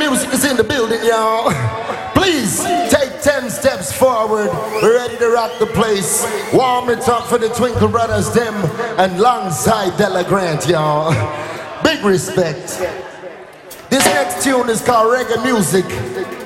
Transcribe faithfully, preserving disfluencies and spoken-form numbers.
music is in the building, y'all. Please take ten steps forward. We're ready to rock the place. Warm it up for the Twinkle Brothers, them, and alongside Della Grant, y'all. Big respect. This next tune is called Reggae Music.